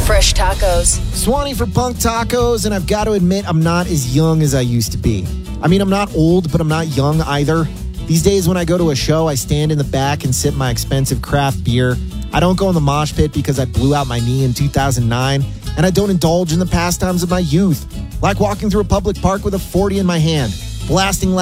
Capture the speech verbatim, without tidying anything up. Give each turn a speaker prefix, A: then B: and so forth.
A: fresh tacos.
B: Swanee for Punk Tacos, and I've got to admit, I'm not as young as I used to be. I mean, I'm not old, but I'm not young either. These days when I go to a show, I stand in the back and sip my expensive craft beer. I don't go in the mosh pit because I blew out my knee in two thousand nine, and I don't indulge in the pastimes of my youth, like walking through a public park with a forty in my hand, blasting